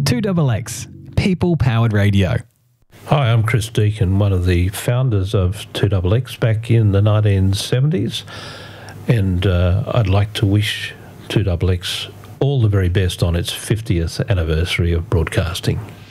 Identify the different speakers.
Speaker 1: 2XX, people-powered radio.
Speaker 2: Hi, I'm Chris Deacon, one of the founders of 2XX back in the 1970s, and I'd like to wish 2XX all the very best on its 50th anniversary of broadcasting.